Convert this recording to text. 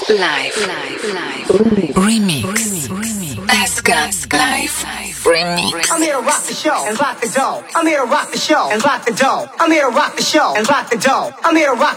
Remix. Esca Live. Remix. I'm here to rock the show and lock the dough. I'm here to rock the show and lock the dough. I'm here to rock the show and lock the dough. I'm here to rock